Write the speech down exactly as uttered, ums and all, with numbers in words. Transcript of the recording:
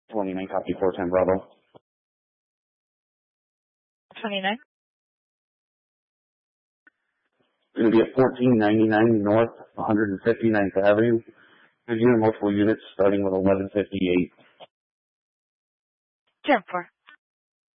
twenty-nine, copy four ten Bravo. twenty-nine. Going to be at fourteen ninety-nine North one hundred fifty-ninth Avenue. There's multiple units starting with eleven fifty-eight. ten four.